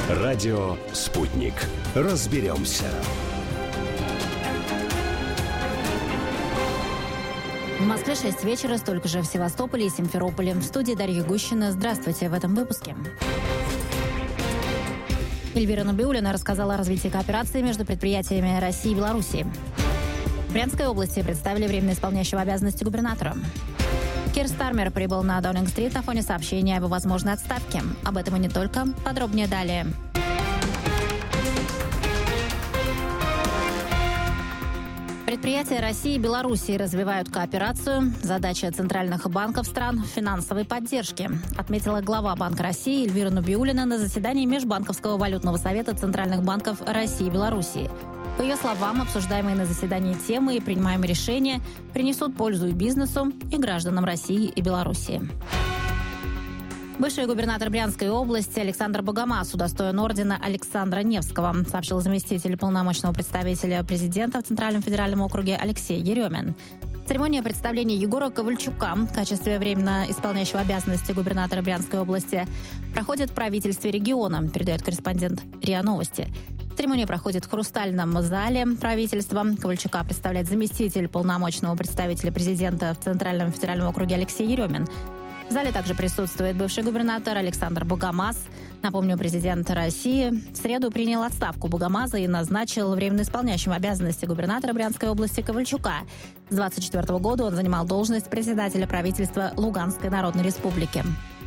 Радио «Спутник». Разберемся. В Москве 6 вечера, столько же в Севастополе и Симферополе. В студии Дарья Гущина. Здравствуйте в этом выпуске. Эльвира Набиуллина рассказала о развитии кооперации между предприятиями России и Беларуси. В Брянской области представили временно исполняющего обязанности губернатора. Кир Стармер прибыл на Даунинг-стрит на фоне сообщения о возможной отставке. Об этом и не только. Подробнее далее. Предприятия России и Беларуси развивают кооперацию. Задача центральных банков стран – финансовой поддержки, отметила глава Банка России Эльвира Набиуллина на заседании Межбанковского валютного совета центральных банков России и Беларуси. По ее словам, обсуждаемые на заседании темы и принимаемые решения принесут пользу и бизнесу, и гражданам России и Беларуси. Бывший губернатор Брянской области Александр Богомаз удостоен ордена Александра Невского, сообщил заместитель полномочного представителя президента в Центральном федеральном округе Алексей Еремин. Церемония представления Егора Ковальчука в качестве временно исполняющего обязанности губернатора Брянской области проходит в правительстве региона, передает корреспондент РИА Новости. Церемония проходит в Хрустальном зале правительства. Ковальчука представляет заместитель полномочного представителя президента в Центральном федеральном округе Алексей Еремин. В зале также присутствует бывший губернатор Александр Богомаз. Напомню, президент России в среду принял отставку Богомаза и назначил временно исполняющим обязанности губернатора Брянской области Ковальчука. С 2024 года он занимал должность председателя правительства Луганской Народной Республики.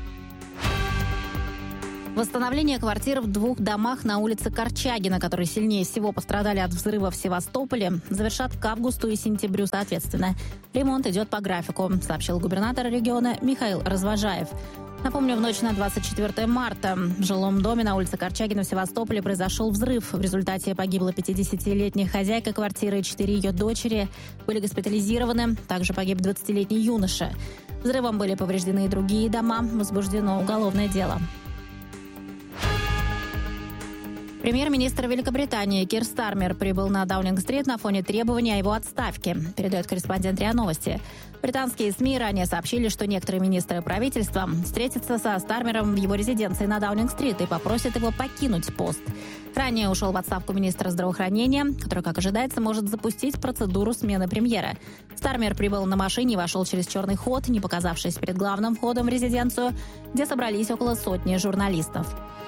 Восстановление квартир в 2 домах на улице Корчагина, которые сильнее всего пострадали от взрыва в Севастополе, завершат к августу и сентябрю соответственно. Ремонт идет по графику, сообщил губернатор региона Михаил Развожаев. Напомню, в ночь на 24 марта в жилом доме на улице Корчагина в Севастополе произошел взрыв. В результате погибла 50-летняя хозяйка квартиры и 4 ее дочери. Были госпитализированы. Также погиб 20-летний юноша. Взрывом были повреждены и другие дома. Возбуждено уголовное дело. Премьер-министр Великобритании Кир Стармер прибыл на Даунинг-стрит на фоне требования о его отставке, передает корреспондент РИА Новости. Британские СМИ ранее сообщили, что некоторые министры правительства встретятся со Стармером в его резиденции на Даунинг-стрит и попросят его покинуть пост. Ранее ушел в отставку министр здравоохранения, который, как ожидается, может запустить процедуру смены премьера. Стармер прибыл на машине и вошел через черный ход, не показавшись перед главным входом в резиденцию, где собрались около сотни журналистов.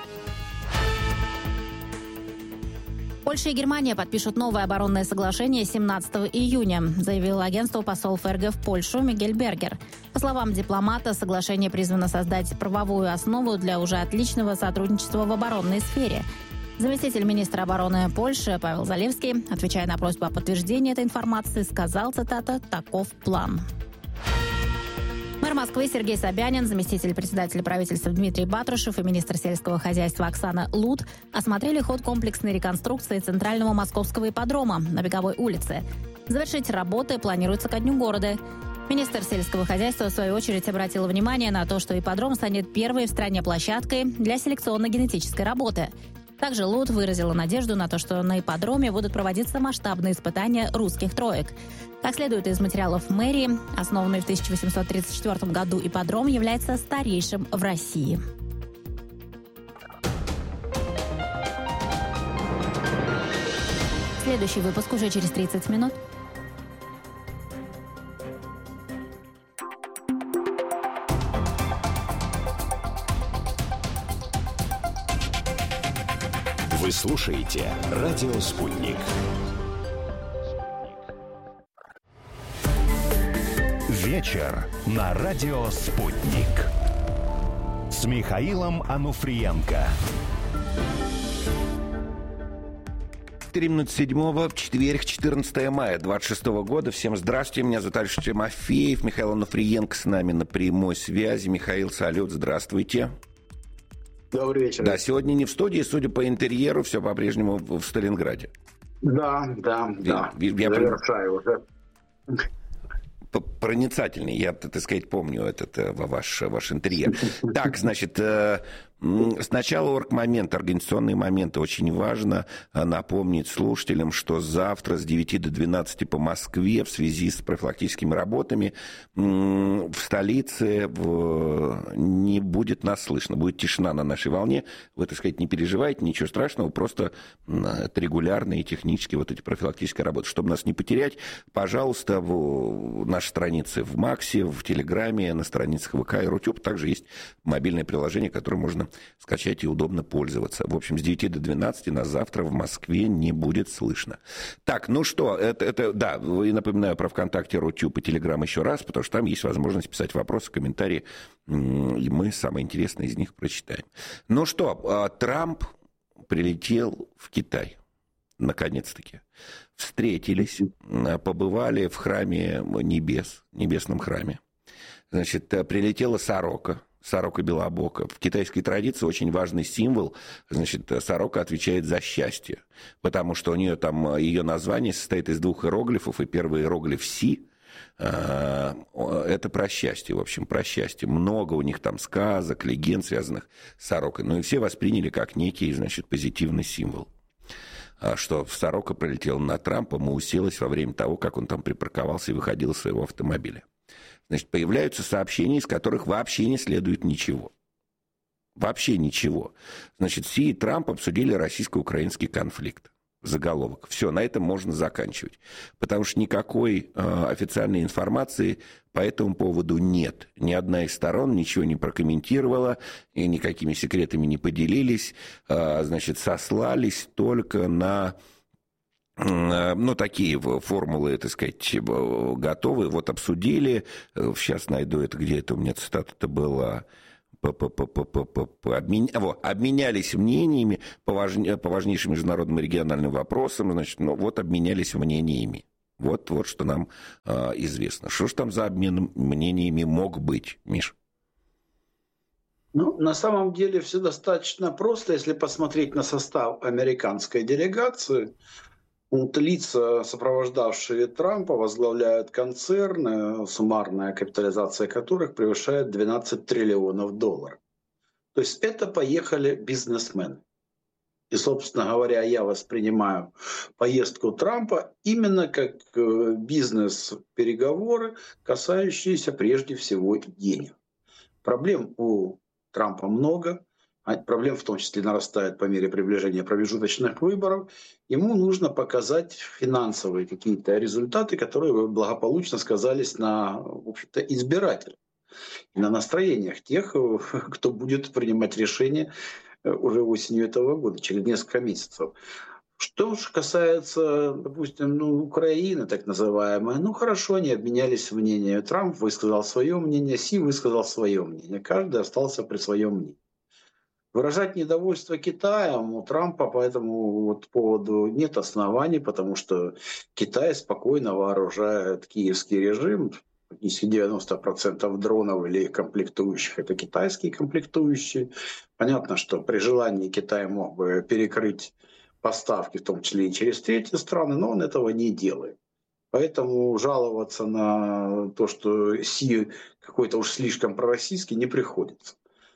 Польша и Германия подпишут новое оборонное соглашение 17 июня, заявил агентству посол ФРГ в Польшу Мигель Бергер. По словам дипломата, соглашение призвано создать правовую основу для уже отличного сотрудничества в оборонной сфере. Заместитель министра обороны Польши Павел Залевский, отвечая на просьбу о подтверждении этой информации, сказал, цитата, «таков план». Мэр Москвы Сергей Собянин, заместитель председателя правительства Дмитрий Батрушев и министр сельского хозяйства Оксана Лут осмотрели ход комплексной реконструкции центрального московского ипподрома на Беговой улице. Завершить работы планируется ко Дню города. Министр сельского хозяйства, в свою очередь, обратил внимание на то, что ипподром станет первой в стране площадкой для селекционно-генетической работы. Также Лут выразила надежду на то, что на ипподроме будут проводиться масштабные испытания русских троек. Как следует из материалов мэрии, основанный в 1834 году ипподром является старейшим в России. Следующий выпуск уже через 30 минут. Вы слушаете «Радио Спутник». Вечер на «Радио Спутник» с Михаилом Ануфриенко. 4 минуты 7, четверг, 14 мая 26 года. Всем здравствуйте, меня зовут Алексей Тимофеев, Михаил Ануфриенко с нами на прямой связи. Михаил, салют, здравствуйте. Добрый вечер. Да, сегодня не в студии, судя по интерьеру, все по-прежнему в Сталинграде. Да. Я завершаю уже. Проницательный, я, так сказать, помню этот ваш интерьер. Так, значит, Сначала оргмомент, организационные моменты. Очень важно напомнить слушателям, что завтра с 9 до 12 по Москве в связи с профилактическими работами в столице не будет нас слышно. Будет тишина на нашей волне. Вы, так сказать, не переживайте, ничего страшного. Просто это регулярные технические вот эти профилактические работы. Чтобы нас не потерять, пожалуйста, наши страницы в Максе, в Телеграме, на страницах ВК и Рутюб также есть мобильное приложение, которое можно скачать и удобно пользоваться. В общем, с 9 до 12 нас завтра в Москве не будет слышно. Так, ну что, да, и напоминаю про ВКонтакте, Рутюб и Телеграм еще раз, потому что там есть возможность писать вопросы, комментарии, и мы самые интересные из них прочитаем. Ну что, Трамп прилетел в Китай, наконец-таки. Встретились, побывали в храме небес, небесном храме. Значит, прилетела сорока белобока. В китайской традиции очень важный символ. Значит, сорока отвечает за счастье, потому что у нее там, ее название состоит из двух иероглифов, и первый иероглиф «си» это про счастье, в общем, про счастье. Много у них там сказок, легенд, связанных с сорокой. Ну и все восприняли как некий, значит, позитивный символ. Что сорока прилетела на Трампа, уселась во время того, как он там припарковался и выходил из своего автомобиля. Значит, появляются сообщения, из которых вообще не следует ничего. Вообще ничего. Значит, Си и Трамп обсудили российско-украинский конфликт. Заголовок. Все, на этом можно заканчивать. Потому что никакой официальной информации по этому поводу нет. Ни одна из сторон ничего не прокомментировала и никакими секретами не поделились. Значит, сослались только на... Ну, такие формулы, так сказать, готовы. Вот обсудили. Сейчас найду это, где это у меня цитата-то была. Обменялись мнениями по важнейшим международным и региональным вопросам. Значит, ну, вот обменялись мнениями. Вот что нам известно. Что ж там за обмен мнениями мог быть, Миш? Ну, на самом деле все достаточно просто, если посмотреть на состав американской делегации. Вот лица, сопровождавшие Трампа, возглавляют концерны, суммарная капитализация которых превышает 12 триллионов долларов. То есть это поехали бизнесмены. И, собственно говоря, я воспринимаю поездку Трампа именно как бизнес-переговоры, касающиеся прежде всего денег. Проблем у Трампа много. Проблем в том числе нарастает по мере приближения промежуточных выборов. Ему нужно показать финансовые какие-то результаты, которые благополучно сказались на, в общем-то, избирателях и на настроениях тех, кто будет принимать решения уже осенью этого года, через несколько месяцев. Что же касается, допустим, Украины, так называемой, хорошо, они обменялись мнением. Трамп высказал свое мнение, Си высказал свое мнение. Каждый остался при своем мнении. Выражать недовольство Китаем у Трампа по этому поводу нет оснований, потому что Китай спокойно вооружает киевский режим. Если 90% дронов или комплектующих – это китайские комплектующие. Понятно, что при желании Китай мог бы перекрыть поставки, в том числе и через третьи страны, но он этого не делает. Поэтому жаловаться на то, что Си какой-то уж слишком пророссийский, не приходится.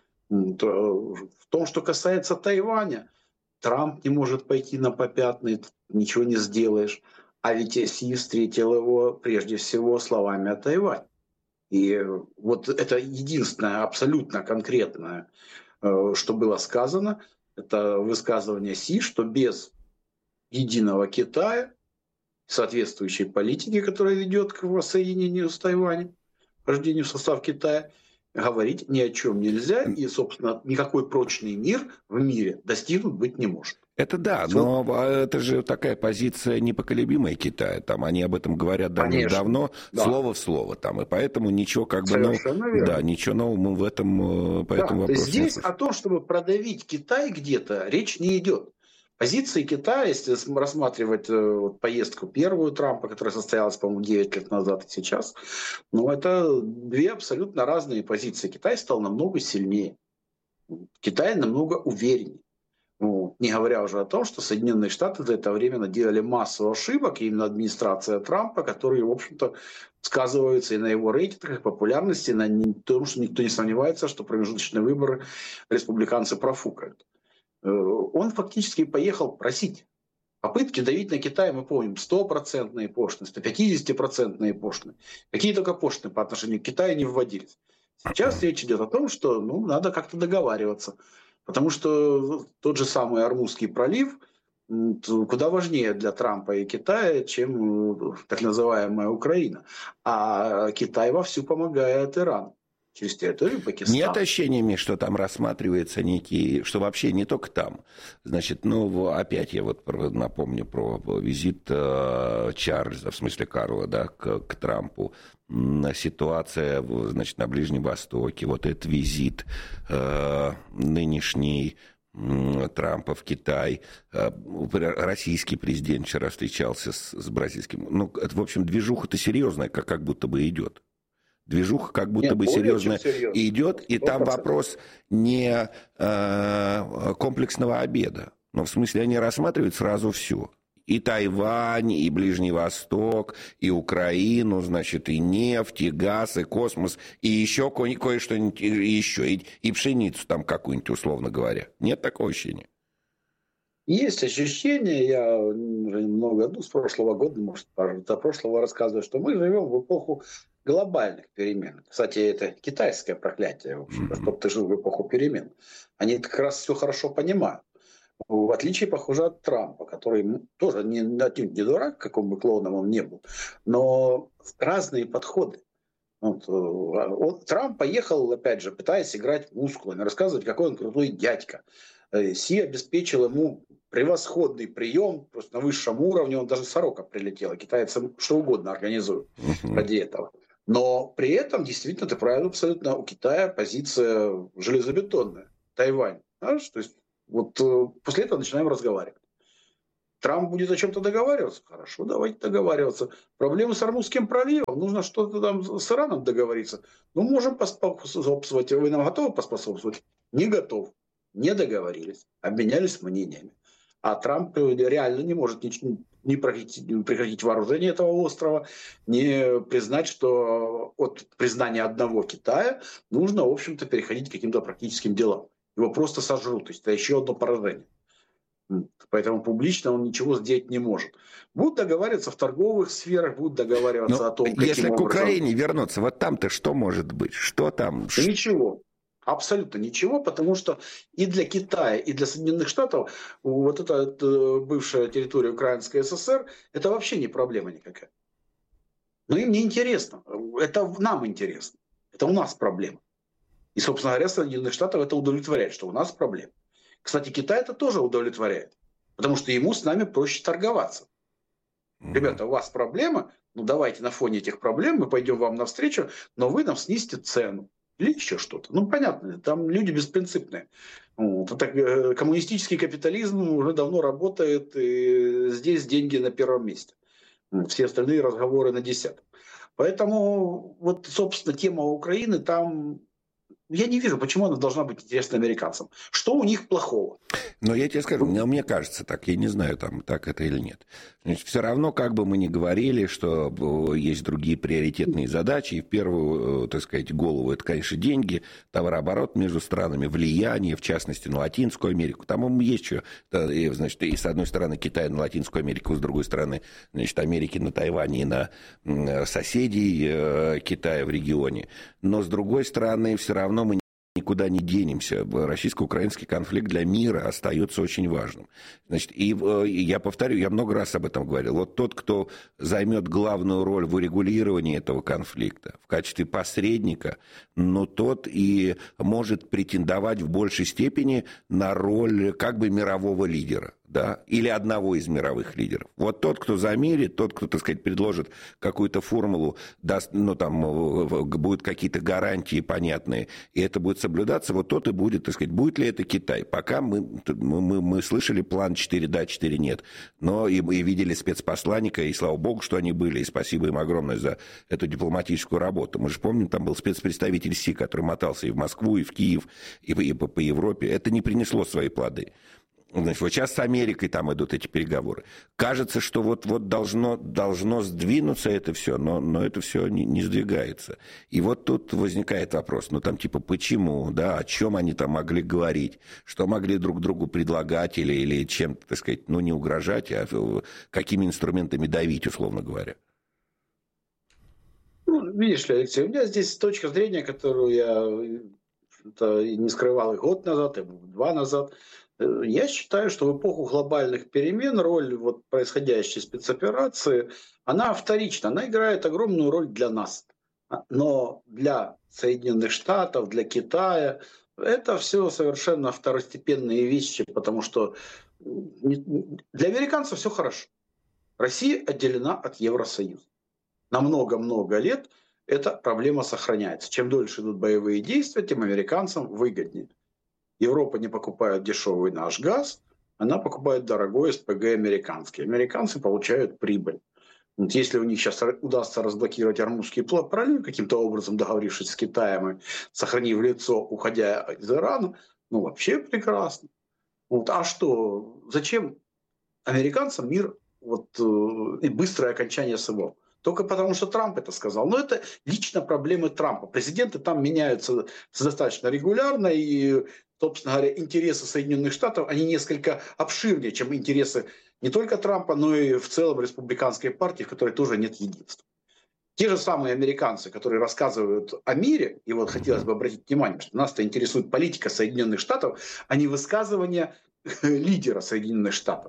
В том, что касается Тайваня, Трамп не может пойти на попятный, ничего не сделаешь. А ведь Си встретил его прежде всего словами о Тайване. И вот это единственное абсолютно конкретное, что было сказано, это высказывание Си, что без единого Китая, соответствующей политики, которая ведет к воссоединению с Тайванем, вхождению в состав Китая, говорить ни о чем нельзя, и, собственно, никакой прочный мир в мире достигнут быть не может. Это да, но это же такая позиция непоколебимая Китая. Там они об этом говорят давно, да. Слово в слово. Там, и поэтому ничего ничего нового мы в этом по этому вопросу. Здесь о том, чтобы продавить Китай где-то, речь не идет. Позиции Китая, если рассматривать поездку первую Трампа, которая состоялась, по-моему, 9 лет назад и сейчас, это две абсолютно разные позиции. Китай стал намного сильнее. Китай намного увереннее. Ну, не говоря уже о том, что Соединенные Штаты за это время наделали массу ошибок, и именно администрация Трампа, которые, в общем-то, сказываются и на его рейтингах, популярности, и на том, что никто не сомневается, что промежуточные выборы республиканцы профукают. Он фактически поехал просить. Попытки давить на Китай, мы помним, 100% пошлины, 150% пошлины. Какие только пошлины по отношению к Китаю не вводились. Сейчас речь идет о том, что надо как-то договариваться. Потому что тот же самый Ормузский пролив куда важнее для Трампа и Китая, чем так называемая Украина. А Китай вовсю помогает Ирану через территорию Пакистана. Нет ощущения, что там рассматривается некий, что вообще не только там. Значит, опять я напомню про визит Чарльза, в смысле Карла, да, к Трампу. Ситуация, значит, на Ближнем Востоке, вот этот визит нынешний Трампа в Китай, российский президент вчера встречался с бразильским. Это, в общем, движуха-то серьезная, как будто бы идет. Движуха как будто бы серьезно идет, и 100%. Там вопрос не комплексного обеда. В смысле, они рассматривают сразу все. И Тайвань, и Ближний Восток, и Украину, значит, и нефть, и газ, и космос, и еще кое-что, и пшеницу там какую-нибудь, условно говоря. Нет такого ощущения? Есть ощущение, я уже много, с прошлого года, может, до прошлого рассказываю, что мы живем в эпоху глобальных перемен. Кстати, это китайское проклятие, в общем-то, чтобы ты жил в эпоху перемен. Они как раз все хорошо понимают. В отличие, похоже, от Трампа, который тоже не дурак, каким бы клоуном он не был, но разные подходы. Трамп поехал, опять же, пытаясь играть мускулами, рассказывать, какой он крутой дядька. Си обеспечил ему превосходный прием, просто на высшем уровне, он даже сорока прилетела, китайцы что угодно организуют ради этого. Но при этом, действительно, ты правильно, абсолютно, у Китая позиция железобетонная. Тайвань. Знаешь, то есть после этого начинаем разговаривать. Трамп будет о чем-то договариваться? Хорошо, давайте договариваться. Проблемы с Ормузским проливом, нужно что-то там с Ираном договориться. Можем поспособствовать. Вы нам готовы поспособствовать? Не готов. Не договорились. Обменялись мнениями. А Трамп реально не может не прекратить вооружение этого острова, не признать, что от признания одного Китая нужно, в общем-то, переходить к каким-то практическим делам. Его просто сожрут. То есть это еще одно поражение. Поэтому публично он ничего сделать не может. Будут договариваться в торговых сферах, будут договариваться о том, каким если образом... к Украине вернуться, вот там-то что может быть? Что там? Ничего. Абсолютно ничего, потому что и для Китая, и для Соединенных Штатов вот эта бывшая территория Украинской ССР, это вообще не проблема никакая. Но им не интересно. Это нам интересно. Это у нас проблема. И, собственно говоря, Соединенных Штатов это удовлетворяет, что у нас проблема. Кстати, Китай это тоже удовлетворяет, потому что ему с нами проще торговаться. Ребята, у вас проблема, давайте на фоне этих проблем мы пойдем вам навстречу, но вы нам снизите цену или еще что-то. Понятно, там люди беспринципные. Коммунистический капитализм уже давно работает, и здесь деньги на первом месте. Все остальные разговоры на 10-м. Поэтому, собственно, тема Украины там... Я не вижу, почему она должна быть интересна американцам. Что у них плохого? Но я тебе скажу, мне кажется так, я не знаю, там так это или нет. Значит, все равно, как бы мы ни говорили, что есть другие приоритетные задачи, и в первую, так сказать, голову это, конечно, деньги, товарооборот между странами, влияние, в частности, на Латинскую Америку. Там есть что, значит, и с одной стороны Китай на Латинскую Америку, с другой стороны, значит, Америки на Тайвань и на соседей Китая в регионе. Но с другой стороны, все равно мы никуда не денемся. Российско-украинский конфликт для мира остается очень важным. Значит, и я повторю, я много раз об этом говорил. Вот тот, кто займет главную роль в урегулировании этого конфликта в качестве посредника, тот и может претендовать в большей степени на роль как бы мирового лидера. Да, или одного из мировых лидеров. Вот тот, кто замерит, тот, кто, так сказать, предложит какую-то формулу, даст, будут какие-то гарантии понятные, и это будет соблюдаться, вот тот и будет, так сказать, будет ли это Китай. Пока мы слышали план 4 да, 4 нет, но и видели спецпосланника, и слава богу, что они были, и спасибо им огромное за эту дипломатическую работу. Мы же помним, там был спецпредставитель Си, который мотался и в Москву, и в Киев, и по Европе. Это не принесло свои плоды. Значит, вот сейчас с Америкой там идут эти переговоры. Кажется, что вот должно сдвинуться это все, но это все не сдвигается. И вот тут возникает вопрос, ну там типа почему, да, о чем они там могли говорить, что могли друг другу предлагать или чем-то, так сказать, ну не угрожать, а какими инструментами давить, условно говоря. Ну, видишь ли, Алексей, у меня здесь точка зрения, которую я не скрывал и год назад, и 2 назад. Я считаю, что в эпоху глобальных перемен роль вот происходящей спецоперации, она вторична, она играет огромную роль для нас. Но для Соединенных Штатов, для Китая это все совершенно второстепенные вещи, потому что для американцев все хорошо. Россия отделена от Евросоюза. На много-много лет эта проблема сохраняется. Чем дольше идут боевые действия, тем американцам выгоднее. Европа не покупает дешевый наш газ, она покупает дорогой СПГ американский. Американцы получают прибыль. Вот если у них сейчас удастся разблокировать Ормузский пролив, каким-то образом договорившись с Китаем и сохранив лицо, уходя из Ирана, ну вообще прекрасно. Вот. А что, зачем американцам мир и быстрое окончание СВО? Только потому, что Трамп это сказал. Но это лично проблемы Трампа. Президенты там меняются достаточно регулярно, и, собственно говоря, интересы Соединенных Штатов, они несколько обширнее, чем интересы не только Трампа, но и в целом республиканской партии, в которой тоже нет единства. Те же самые американцы, которые рассказывают о мире, и вот хотелось бы обратить внимание, что нас-то интересует политика Соединенных Штатов, а не высказывания лидера Соединенных Штатов.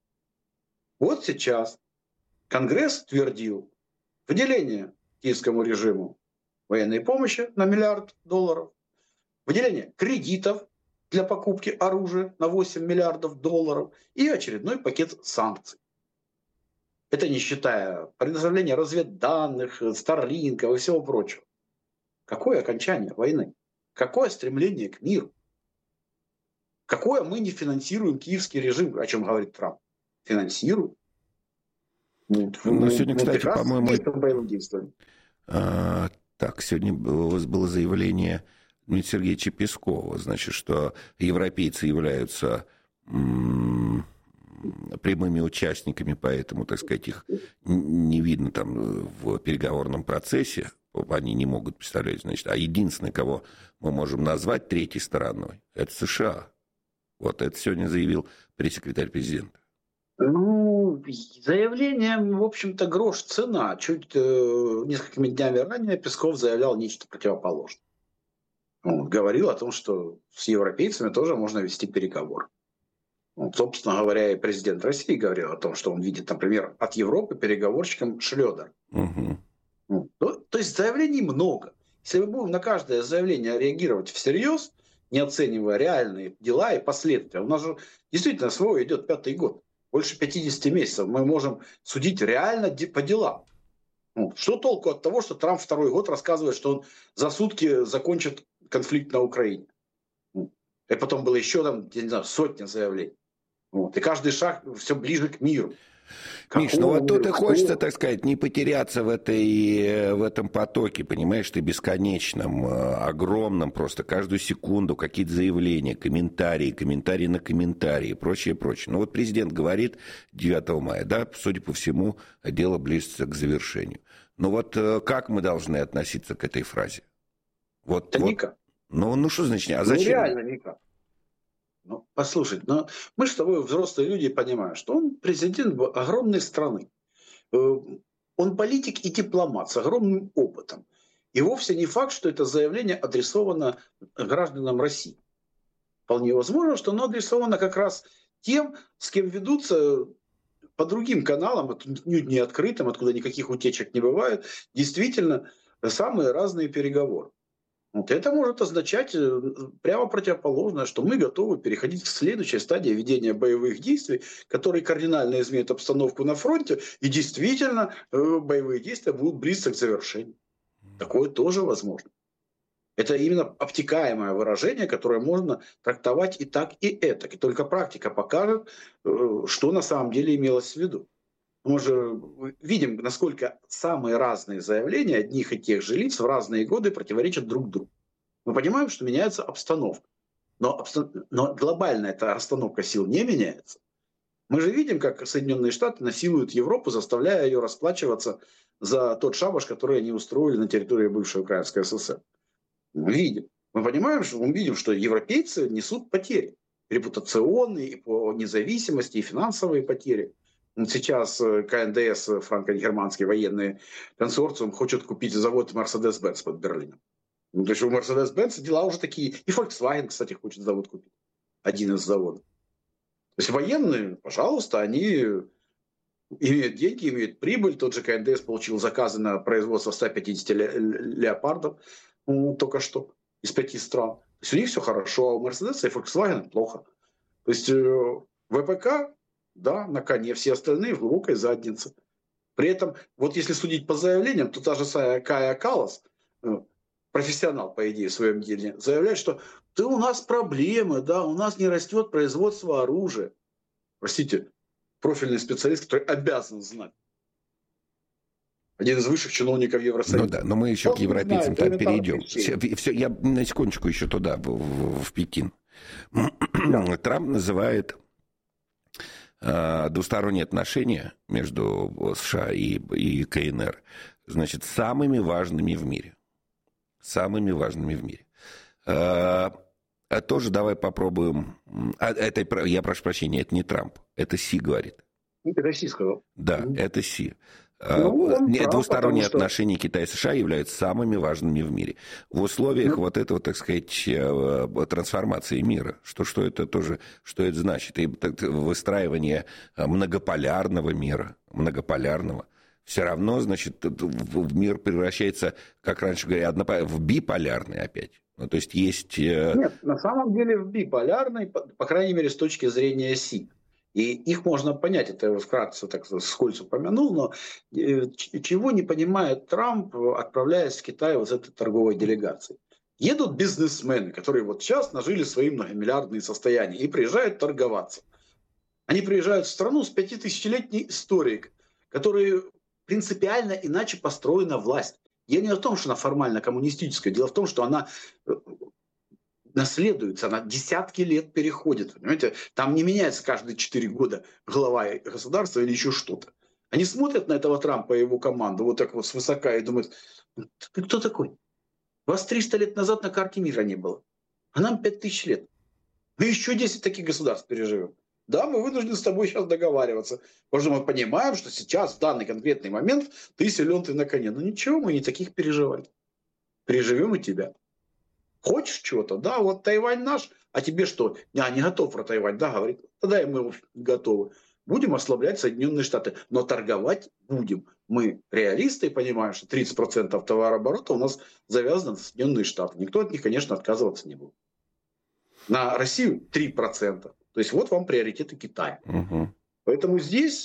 Вот сейчас Конгресс твердил выделение киевскому режиму военной помощи на $1 миллиард, выделение кредитов для покупки оружия на $8 миллиардов и очередной пакет санкций. Это не считая предоставления разведданных, Старлинков и всего прочего. Какое окончание войны? Какое стремление к миру? Какое мы не финансируем киевский режим, о чем говорит Трамп? Финансируем. Ну, сегодня, кстати, по-моему... сегодня было заявление Дмитрия Сергеевича Пескова, значит, что европейцы являются прямыми участниками, поэтому, так сказать, их не видно там в переговорном процессе, они не могут представлять, значит, а единственное, кого мы можем назвать третьей стороной, это США. Вот это сегодня заявил пресс-секретарь президента. Ну, заявление, в общем-то, грош цена. Чуть несколькими днями ранее Песков заявлял нечто противоположное. Он говорил о том, что с европейцами тоже можно вести переговоры. Собственно говоря, и президент России говорил о том, что он видит, например, от Европы переговорщиком Шрёдера. То есть заявлений много. Если мы будем на каждое заявление реагировать всерьез, не оценивая реальные дела и последствия, у нас же действительно СВО идет 5-й год. Больше 50 месяцев мы можем судить реально по делам. Что толку от того, что Трамп 2-й год рассказывает, что он за сутки закончит конфликт на Украине? И потом было еще там, я не знаю, сотня заявлений. И каждый шаг все ближе к миру. Миш, ну вот тут и хочется, так сказать, не потеряться в этом потоке, понимаешь, ты бесконечном, огромном, просто каждую секунду какие-то заявления, комментарии на комментарии, прочее. Ну вот президент говорит 9 мая, да, судя по всему, дело близится к завершению. Но вот как мы должны относиться к этой фразе? Никак. Ну что значит, а зачем? Реально никак. Послушай, мы же с тобой взрослые люди понимаем, что он президент огромной страны. Он политик и дипломат с огромным опытом. И вовсе не факт, что это заявление адресовано гражданам России. Вполне возможно, что оно адресовано как раз тем, с кем ведутся по другим каналам, не открытым, откуда никаких утечек не бывает, действительно самые разные переговоры. Это может означать прямо противоположное, что мы готовы переходить к следующей стадии ведения боевых действий, которые кардинально изменят обстановку на фронте, и действительно боевые действия будут близко к завершению. Такое тоже возможно. Это именно обтекаемое выражение, которое можно трактовать и так, и этак. И только практика покажет, что на самом деле имелось в виду. Мы же видим, насколько самые разные заявления одних и тех же лиц в разные годы противоречат друг другу. Мы понимаем, что меняется обстановка. Но глобальная эта расстановка сил не меняется. Мы же видим, как Соединенные Штаты насилуют Европу, заставляя ее расплачиваться за тот шабаш, который они устроили на территории бывшей Украинской ССР. Мы видим. Мы видим, что европейцы несут потери. Репутационные, и по независимости, и финансовые потери. Сейчас КНДС, франко-германский военный консорциум, хочет купить завод Mercedes-Benz под Берлином. То есть у Mercedes-Benz дела уже такие. И Volkswagen, кстати, хочет завод купить. Один из заводов. То есть военные, пожалуйста, они имеют деньги, имеют прибыль. Тот же КНДС получил заказы на производство 150 леопардов только что из 5 стран. То есть у них все хорошо, а у Mercedes и Volkswagen плохо. То есть ВПК, да, на коне, все остальные в глубокой заднице. При этом, вот если судить по заявлениям, то та же самая Кая Каллас, профессионал, по идее, в своем деле, заявляет, что да, у нас проблемы, да, у нас не растет производство оружия. Простите, профильный специалист, который обязан знать. Один из высших чиновников Евросоюза. Ну да, но мы еще к европейцам там перейдем. Все, я на секундочку еще туда, в Пекин. Трамп называет двусторонние отношения между США и КНР, значит, самыми важными в мире. Самыми важными в мире. Тоже давай попробуем. Это, я прошу прощения, это не Трамп, это Си говорит. Это Си сказал. Да, это Си. Двусторонние отношения Китая и США являются самыми важными в мире. В условиях вот этого, так сказать, трансформации мира. Что это тоже, что это значит? И выстраивание многополярного мира, все равно, значит, мир превращается, как раньше говорили, в биполярный опять. Ну, то есть Нет, на самом деле в биполярный, по крайней мере, с точки зрения Си. И их можно понять, это я вкратце так вскользь упомянул, но чего не понимает Трамп, отправляясь в Китай вот с этой торговой делегацией. Едут бизнесмены, которые вот сейчас нажили свои многомиллиардные состояния и приезжают торговаться. Они приезжают в страну с 5000-летней историей, которая принципиально иначе построена власть. Дело не в том, что она формально коммунистическая, дело в том, что она наследуется, она десятки лет переходит. Понимаете? Там не меняется каждые 4 года глава государства или еще что-то. Они смотрят на этого Трампа и его команду вот так вот свысока и думают, ты кто такой? Вас 300 лет назад на карте мира не было, а нам 5000 лет. Мы еще 10 таких государств переживем. Да, мы вынуждены с тобой сейчас договариваться, потому что мы понимаем, что сейчас, в данный конкретный момент, ты силен, ты на коне. Но ничего, мы не таких переживаем. Переживем и тебя. Хочешь чего-то? Да, вот Тайвань наш, а тебе что? Не готов про Тайвань, да, говорит. Тогда и мы готовы. Будем ослаблять Соединенные Штаты, но торговать будем. Мы реалисты и понимаем, что 30% товарооборота у нас завязано на Соединенные Штаты. Никто от них, конечно, отказываться не будет. На Россию 3%. То есть вот вам приоритеты Китая. Угу. Поэтому здесь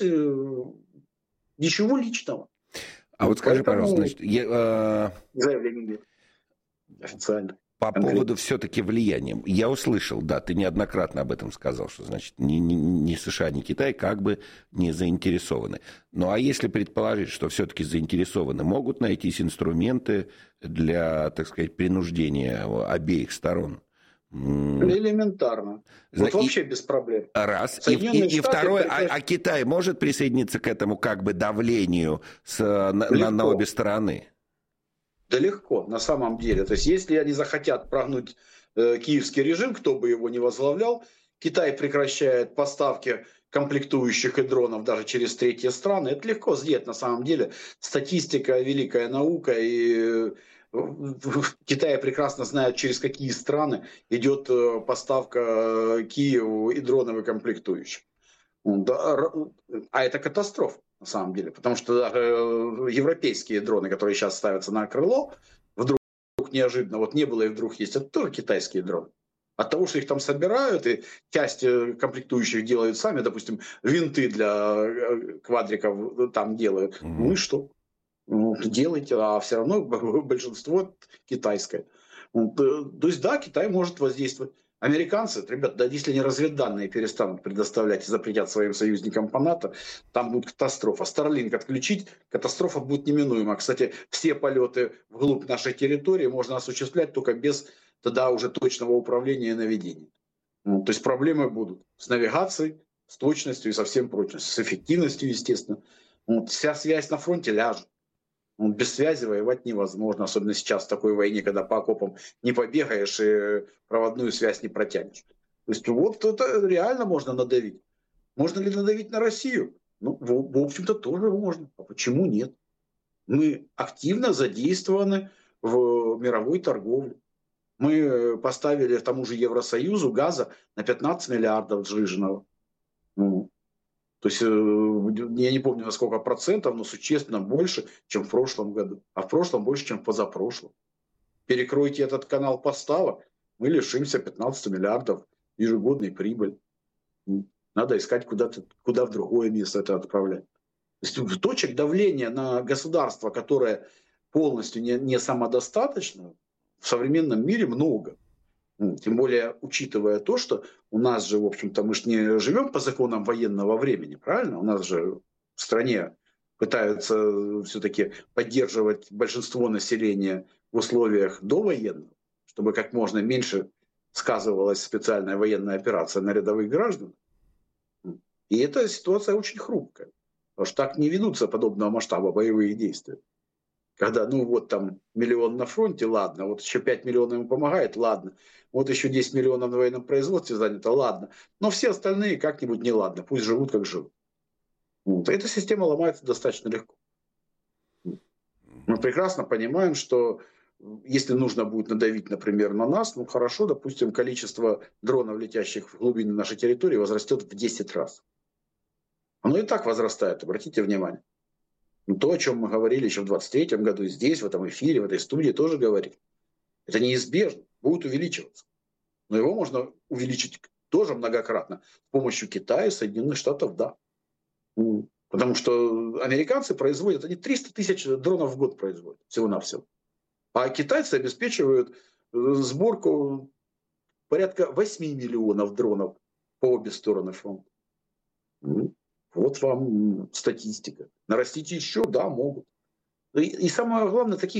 ничего личного. А вот скажи, пожалуйста, значит, заявление нет официально. По поводу все-таки влияния. Я услышал, да, ты неоднократно об этом сказал, что, значит, ни США, ни Китай как бы не заинтересованы. Ну, а если предположить, что все-таки заинтересованы, могут найтись инструменты для, так сказать, принуждения обеих сторон? Элементарно. Вот вообще без проблем. Раз. И второе, а Китай может присоединиться к этому как бы давлению на обе стороны? Да легко, на самом деле. То есть, если они захотят прогнуть киевский режим, кто бы его ни возглавлял, Китай прекращает поставки комплектующих и дронов даже через третьи страны. Это легко сделать на самом деле. Статистика, великая наука. И в Китае прекрасно знают, через какие страны идет поставка Киеву и дронов и комплектующих. А это катастрофа. На самом деле, потому что даже европейские дроны, которые сейчас ставятся на крыло, вдруг неожиданно, вот не было и вдруг есть, это тоже китайские дроны. От того, что их там собирают, и часть комплектующих делают сами, допустим, винты для квадриков там делают, ну и что? Делайте, а все равно большинство китайское. То есть да, Китай может воздействовать. Американцы, ребят, да если они разведданные перестанут предоставлять и запретят своим союзникам по НАТО, там будет катастрофа. Starlink отключить, катастрофа будет неминуема. Кстати, все полеты вглубь нашей территории можно осуществлять только без тогда уже точного управления и наведения. То есть проблемы будут с навигацией, с точностью и со всем прочим, с эффективностью, естественно. Вся связь на фронте ляжет. Без связи воевать невозможно, особенно сейчас в такой войне, когда по окопам не побегаешь и проводную связь не протянешь. То есть вот это реально можно надавить. Можно ли надавить на Россию? Ну, в общем-то, тоже можно. А почему нет? Мы активно задействованы в мировой торговле. Мы поставили тому же Евросоюзу газа на 15 миллиардов сжиженного. То есть, я не помню на сколько процентов, но существенно больше, чем в прошлом году. А в прошлом больше, чем в позапрошлом. Перекройте этот канал поставок, мы лишимся 15 миллиардов ежегодной прибыли. Надо искать куда в другое место это отправлять. То есть точек давления на государство, которое полностью не самодостаточно, в современном мире много. Тем более, учитывая то, что у нас же, в общем-то, мы же не живем по законам военного времени, правильно? У нас же в стране пытаются все-таки поддерживать большинство населения в условиях довоенного, чтобы как можно меньше сказывалась специальная военная операция на рядовых граждан. И эта ситуация очень хрупкая, потому что так не ведутся подобного масштаба боевые действия. Когда, там миллион на фронте, ладно, вот еще 5 миллионов ему помогает, ладно, вот еще 10 миллионов на военном производстве занято, ладно, но все остальные как-нибудь не ладно, пусть живут как живут. Эта система ломается достаточно легко. Мы прекрасно понимаем, что если нужно будет надавить, например, на нас, хорошо, допустим, количество дронов, летящих в глубины нашей территории, возрастет в 10 раз. Оно и так возрастает, обратите внимание. То, о чем мы говорили еще в 2023 году, здесь, в этом эфире, в этой студии тоже говорили. Это неизбежно, будет увеличиваться. Но его можно увеличить тоже многократно с помощью Китая, Соединенных Штатов, да. Потому что американцы производят, они 300 тысяч дронов в год производят, всего-навсего. А китайцы обеспечивают сборку порядка 8 миллионов дронов по обе стороны фронта. Вот вам статистика. Нарастить еще? Да, могут. И самое главное, таких